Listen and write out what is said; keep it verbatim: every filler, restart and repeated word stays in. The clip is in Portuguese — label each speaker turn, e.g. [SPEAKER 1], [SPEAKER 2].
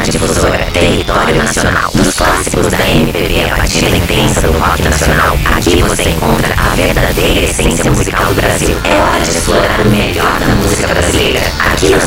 [SPEAKER 1] Difusora, Território Nacional. Dos clássicos da M P B à batida intensa do rock nacional, aqui você encontra a verdadeira essência musical do Brasil.